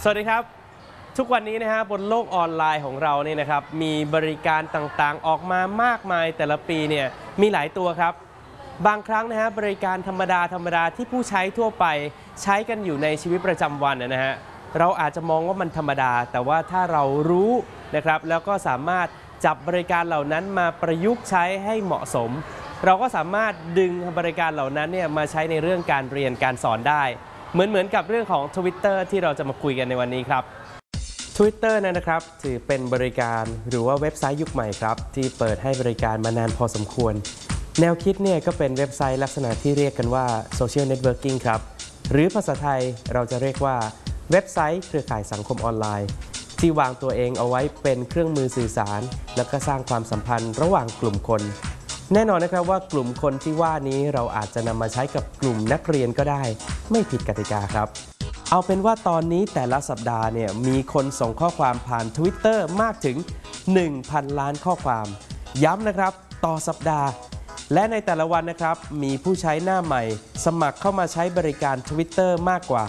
สวัสดีครับทุกวันนี้นะฮะบนโลกออนไลน์ของเราเนี่ยนะครับมีบริการต่างๆออกมามากมายแต่ละปีเนี่ยมีหลายตัวครับบางครั้งนะฮะบริการธรรมดาที่ผู้ใช้ทั่วไปใช้กันอยู่ในชีวิตประจำวันนะฮะเราอาจจะมองว่ามันธรรมดาแต่ว่าถ้าเรารู้นะครับแล้วก็สามารถจับบริการเหล่านั้นมาประยุกต์ใช้ให้เหมาะสมเราก็สามารถดึงบริการเหล่านั้นเนี่ยมาใช้ในเรื่องการเรียนการสอนได้เหมือนกับเรื่องของ Twitter ที่เราจะมาคุยกันในวันนี้ครับ Twitter นะครับถือเป็นบริการหรือว่าเว็บไซต์ยุคใหม่ครับที่เปิดให้บริการมานานพอสมควรแนวคิดเนี่ยก็เป็นเว็บไซต์ลักษณะที่เรียกกันว่า Social Networking ครับหรือภาษาไทยเราจะเรียกว่าเว็บไซต์เครือข่ายสังคมออนไลน์ที่วางตัวเองเอาไว้เป็นเครื่องมือสื่อสารแล้วก็สร้างความสัมพันธ์ระหว่างกลุ่มคนแน่นอนนะครับว่ากลุ่มคนที่ว่านี้เราอาจจะนำมาใช้กับกลุ่มนักเรียนก็ได้ไม่ผิดกติกาครับเอาเป็นว่าตอนนี้แต่ละสัปดาห์เนี่ยมีคนส่งข้อความผ่าน Twitter มากถึง 1,000 ล้านข้อความย้ำนะครับต่อสัปดาห์และในแต่ละวันนะครับมีผู้ใช้หน้าใหม่สมัครเข้ามาใช้บริการ Twitter มากกว่า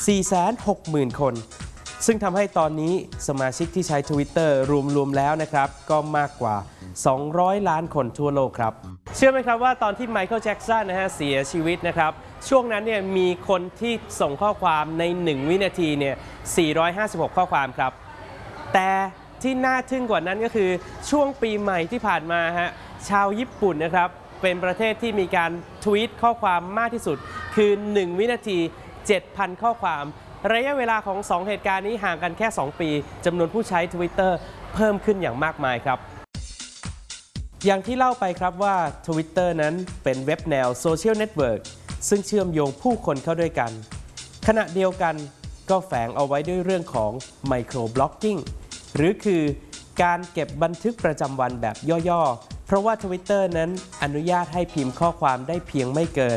460,000 คนซึ่งทำให้ตอนนี้สมาชิกที่ใช้ Twitter รวมแล้วนะครับก็มากกว่า200 ล้านคนทั่วโลกครับเชื่อไหมครับว่าตอนที่ไมเคิลแจ็กสันเสียชีวิตนะครับช่วงนั้นเนี่ยมีคนที่ส่งข้อความใน1วินาทีเนี่ย456ข้อความครับแต่ที่น่าทึ่งกว่านั้นก็คือช่วงปีใหม่ที่ผ่านมาชาวญี่ปุ่นนะครับเป็นประเทศที่มีการทวีตข้อความมากที่สุดคือ1วินาที 7,000 ข้อความระยะเวลาของ2เหตุการณ์นี้ห่างกันแค่2ปีจำนวนผู้ใช้ Twitter เพิ่มขึ้นอย่างมากมายครับอย่างที่เล่าไปครับว่า Twitter นั้นเป็นเว็บแนวโซเชียลเน็ตเวิร์กซึ่งเชื่อมโยงผู้คนเข้าด้วยกันขณะเดียวกันก็แฝงเอาไว้ด้วยเรื่องของไมโครบล็อกกิ้งหรือคือการเก็บบันทึกประจำวันแบบย่อๆเพราะว่า Twitter นั้นอนุญาตให้พิมพ์ข้อความได้เพียงไม่เกิน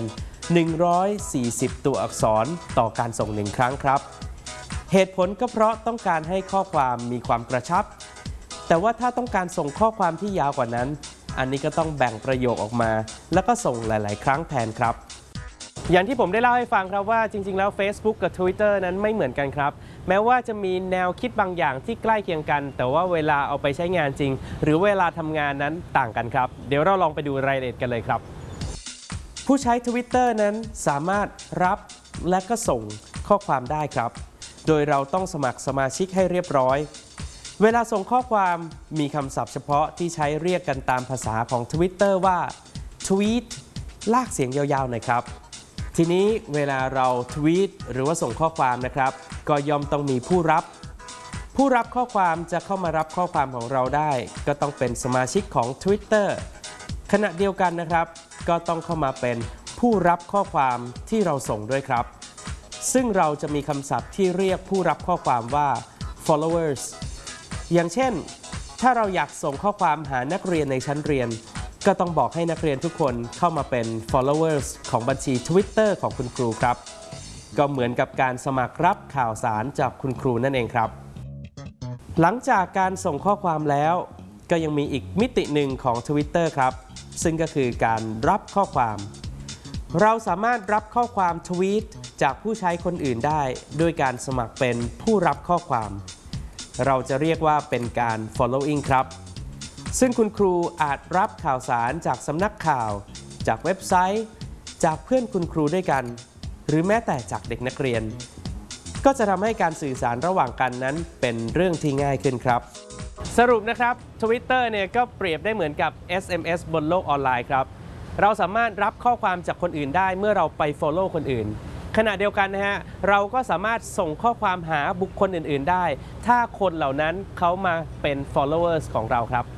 140 ตัวอักษรต่อการส่ง1ครั้งครับเหตุผลก็เพราะต้องการให้ข้อความมีความกระชับแต่ว่าถ้าต้องการส่งข้อความที่ยาวกว่านั้นอันนี้ก็ต้องแบ่งประโยคออกมาแล้วก็ส่งหลายๆครั้งแทนครับอย่างที่ผมได้เล่าให้ฟังครับว่าจริงๆแล้ว Facebook กับ Twitter นั้นไม่เหมือนกันครับแม้ว่าจะมีแนวคิดบางอย่างที่ใกล้เคียงกันแต่ว่าเวลาเอาไปใช้งานจริงหรือเวลาทำงานนั้นต่างกันครับเดี๋ยวเราลองไปดูรายละเอียดกันเลยครับผู้ใช้ Twitter นั้นสามารถรับและก็ส่งข้อความได้ครับโดยเราต้องสมัครสมาชิกให้เรียบร้อยเวลาส่งข้อความมีคำศัพท์เฉพาะที่ใช้เรียกกันตามภาษาของ Twitter ว่า tweet ลากเสียงยาวๆหน่อยครับทีนี้เวลาเราทวีตหรือว่าส่งข้อความนะครับก็ย่อมต้องมีผู้รับข้อความจะเข้ามารับข้อความของเราได้ก็ต้องเป็นสมาชิกของ Twitter ขณะเดียวกันนะครับก็ต้องเข้ามาเป็นผู้รับข้อความที่เราส่งด้วยครับซึ่งเราจะมีคำศัพท์ที่เรียกผู้รับข้อความว่า followers อย่างเช่นถ้าเราอยากส่งข้อความหานักเรียนในชั้นเรียนก็ต้องบอกให้นักเรียนทุกคนเข้ามาเป็น followers ของบัญชี Twitter ของคุณครูครับก็เหมือนกับการสมัครรับข่าวสารจากคุณครูนั่นเองครับหลังจากการส่งข้อความแล้วก็ยังมีอีกมิติหนึ่งของ Twitter ครับซึ่งก็คือการรับข้อความเราสามารถรับข้อความทวีตจากผู้ใช้คนอื่นได้ด้วยการสมัครเป็นผู้รับข้อความเราจะเรียกว่าเป็นการ following ครับซึ่งคุณครูอาจรับข่าวสารจากสำนักข่าวจากเว็บไซต์จากเพื่อนคุณครูด้วยกันหรือแม้แต่จากเด็กนักเรียนก็จะทำให้การสื่อสารระหว่างกันนั้นเป็นเรื่องที่ง่ายขึ้นครับสรุปนะครับ Twitter เนี่ยก็เปรียบได้เหมือนกับ SMS บนโลกออนไลน์ครับเราสามารถรับข้อความจากคนอื่นได้เมื่อเราไป follow คนอื่นขณะเดียวกันเราก็สามารถส่งข้อความหาบุคคลอื่นๆได้ถ้าคนเหล่านั้นเขามาเป็น followers ของเราครับ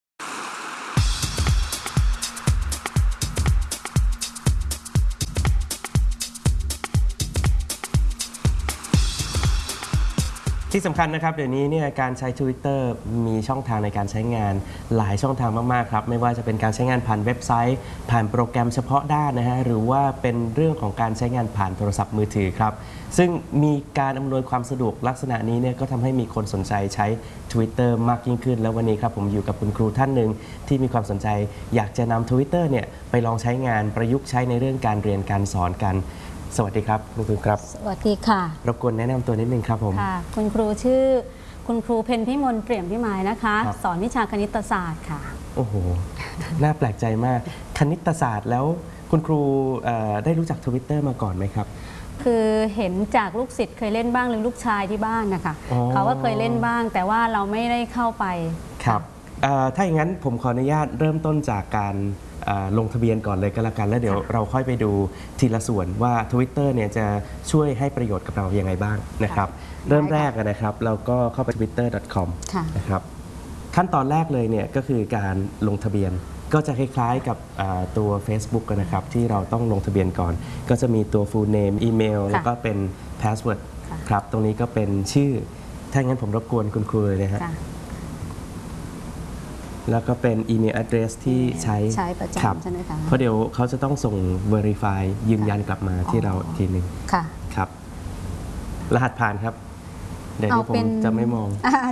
ที่สำคัญนะครับเดี๋ยวนี้การใช้ Twitter มีช่องทางในการใช้งานหลายช่องทางมากๆครับไม่ว่าจะเป็นการใช้งานผ่านเว็บไซต์ผ่านโปรแกรมเฉพาะด้านหรือว่าเป็นเรื่องของการใช้งานผ่านโทรศัพท์มือถือครับซึ่งมีการอำนวยความสะดวกลักษณะนี้ก็ทำให้มีคนสนใจใช้ Twitter มากยิ่งขึ้นแล้ววันนี้ครับผมอยู่กับคุณครูท่านหนึ่งที่มีความสนใจอยากจะนำ Twitter ไปลองใช้งานประยุกต์ใช้ในเรื่องการเรียนการสอนกันสวัสดีครับคุณครูครับสวัสดีค่ะรบกวนแนะนำตัวนิดนึงครับผมค่ะคุณครูชื่อคุณครูเพ็ญพิมลเปลี่ยมพิมายนะคะสอนวิชาคณิตศาสตร์ค่ะโอ้โหน่าแปลกใจมากคณิตศาสตร์แล้วคุณครูได้รู้จัก Twitter มาก่อนไหมครับคือเห็นจากลูกศิษย์เคยเล่นบ้างหรือลูกชายที่บ้านนะคะเขาก็เคยเล่นบ้างแต่ว่าเราไม่ได้เข้าไปครับถ้าอย่างนั้นผมขออนุญาตเริ่มต้นจากการลงทะเบียนก่อนเลยก็แล้วกันแล้วเดี๋ยวเราค่อยไปดูทีละส่วนว่า Twitter เนี่ยจะช่วยให้ประโยชน์กับเราอย่างไรบ้างนะครับเริ่มแรกนะครับเราก็เข้าไป twitter.com นะครับขั้นตอนแรกเลยเนี่ยก็คือการลงทะเบียนก็จะคล้ายๆกับตัว Facebook นะครับที่เราต้องลงทะเบียนก่อนก็จะมีตัว full name อีเมลแล้วก็เป็น password ครับตรงนี้ก็เป็นชื่อถ้างั้นผมรบกวนคุณครูเลยนะฮะแล้วก็เป็นอีเมล address ที่ใช้ประจำใช่ไหมคะเพราะเดี๋ยวเขาจะต้องส่ง verify ยืนยันกลับมาที่เราทีหนึ่งครับรหัสผ่านครับเดี๋ยวผมจะไม่มอง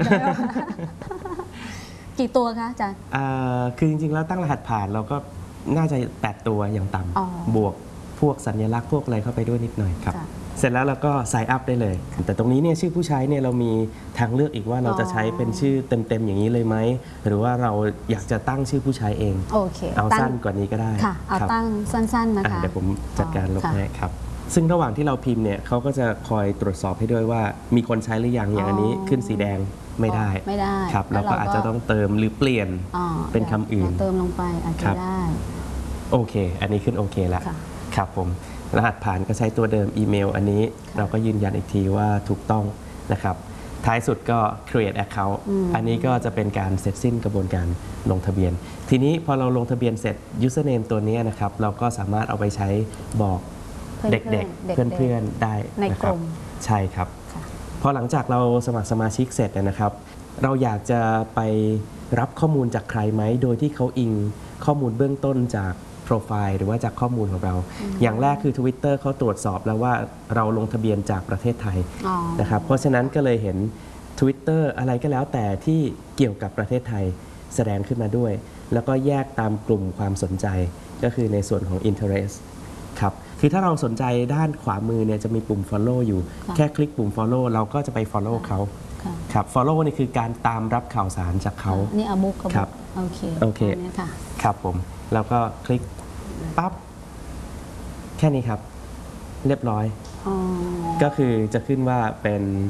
กี่ตัวคะอาจารย์คือจริงๆแล้วตั้งรหัสผ่านเราก็น่าจะ8ตัวอย่างต่ำบวกพวกสัญลักษณ์พวกอะไรเข้าไปด้วยนิดหน่อยครับเสร็จแล้วเราก็ sign up ได้เลยแต่ตรงนี้เนี่ยชื่อผู้ใช้เนี่ยเรามีทางเลือกอีกว่าเราจะใช้เป็นชื่อเต็มๆอย่างนี้เลยไหมหรือว่าเราอยากจะตั้งชื่อผู้ใช้เองเอาสั้นกว่านี้ก็ได้ค่ะเอาตั้งสั้นๆนะคะเดี๋ยวผมจัดการลบให้ครับซึ่งระหว่างที่เราพิมพ์เนี่ยเขาก็จะคอยตรวจสอบให้ด้วยว่ามีคนใช้หรือยังอย่างอันนี้ขึ้นสีแดงไม่ได้ครับเราก็อาจจะต้องเติมหรือเปลี่ยนเป็นคำอื่นเติมลงไปอาจจะได้โอเคอันนี้ขึ้นโอเคแล้วครับผมรหัสผ่านก็ใช้ตัวเดิมอีเมลอันนี้เราก็ยืนยันอีกทีว่าถูกต้องนะครับท้ายสุดก็ create account อันนี้ก็จะเป็นการเสร็จสิ้นกระบวนการลงทะเบียนทีนี้พอเราลงทะเบียนเสร็จ username ตัวนี้นะครับเราก็สามารถเอาไปใช้บอกเด็กๆเพื่อนๆได้นะครับใช่ครับพอหลังจากเราสมัครสมาชิกเสร็จนะครับเราอยากจะไปรับข้อมูลจากใครไหมโดยที่เขาอิงข้อมูลเบื้องต้นจากโปรไฟล์หรือว่าจากข้อมูลของเราอย่างแรกคือ Twitter เขาตรวจสอบแล้วว่าเราลงทะเบียนจากประเทศไทยนะครับเพราะฉะนั้นก็เลยเห็น Twitter อะไรก็แล้วแต่ที่เกี่ยวกับประเทศไทยแสดงขึ้นมาด้วยแล้วก็แยกตามกลุ่มความสนใจก็คือในส่วนของ interest ครับคือถ้าเราสนใจด้านขวามือเนี่ยจะมีปุ่ม follow อยู่แค่คลิกปุ่ม follow เราก็จะไป follow เขาครับ follow นี่คือการตามรับข่าวสารจากเขานี่อาบุ๊กครับโอเคครับผมแล้วก็คลิกปั๊บแค่นี้ครับเรียบร้อยก็คือจะขึ้นว่าเป็น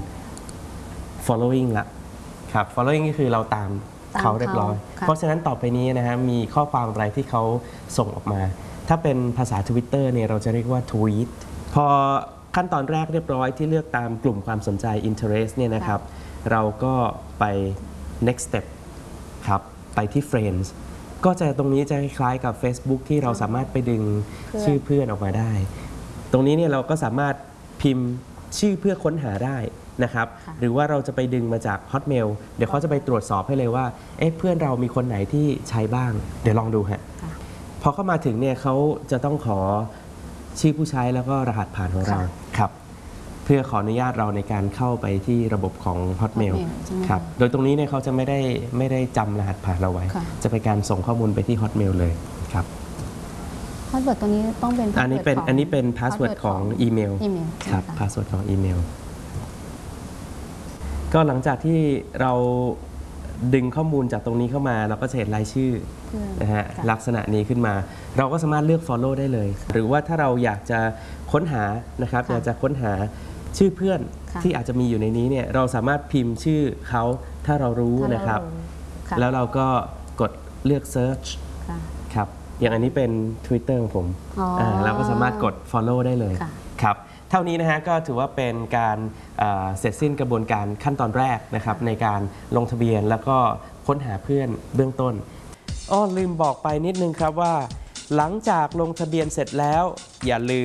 following ละครับ following ก็คือเราตามเขาเรียบร้อยเพราะฉะนั้นต่อไปนี้นะฮะมีข้อความอะไรที่เขาส่งออกมาถ้าเป็นภาษา Twitter เนี่ยเราจะเรียกว่า tweet พอขั้นตอนแรกเรียบร้อยที่เลือกตามกลุ่มความสนใจ interest เนี่ยนะครับเราก็ไป next step ครับไปที่ friends ก็จะตรงนี้จะคล้ายกับ Facebook ที่เราสามารถไปดึงชื่อเพื่อนออกมาได้ตรงนี้เนี่ยเราก็สามารถพิมพ์ชื่อเพื่อค้นหาได้นะครับหรือว่าเราจะไปดึงมาจาก Hotmail เดี๋ยวเขาจะไปตรวจสอบให้เลยว่าเพื่อนเรามีคนไหนที่ใช้บ้างเดี๋ยวลองดูฮะพอเข้ามาถึงเนี่ยเขาจะต้องขอชื่อผู้ใช้แล้วก็รหัสผ่านของเราครับเพื่อขออนุญาตเราในการเข้าไปที่ระบบของ Hotmail ครับโดยตรงนี้เนี่ยเขาจะไม่ได้จำรหัสผ่านเราไว้จะเป็นการส่งข้อมูลไปที่ Hotmail เลยครับพาสเวิร์ดตรงนี้ต้องเป็นอันนี้เป็นพาสเวิร์ดของอีเมลครับพาสเวิร์ดของอีเมลก็หลังจากที่เราดึงข้อมูลจากตรงนี้เข้ามาเราก็จะเห็นรายชื่อนะฮะลักษณะนี้ขึ้นมาเราก็สามารถเลือก follow ได้เลยหรือว่าถ้าเราอยากจะค้นหานะครับอยากจะค้นหาชื่อเพื่อนที่อาจจะมีอยู่ในนี้เนี่ยเราสามารถพิมพ์ชื่อเขาถ้าเรารู้นะครับแล้วเราก็กดเลือก search ครับอย่างอันนี้เป็น Twitter ของผมเราก็สามารถกด follow ได้เลยครับเท่านี้นะฮะก็ถือว่าเป็นการเสร็จสิ้นกระบวนการขั้นตอนแรกนะครับในการลงทะเบียนแล้วก็ค้นหาเพื่อนเบื้องต้นลืมบอกไปนิดนึงครับว่าหลังจากลงทะเบียนเสร็จแล้วอย่าลืม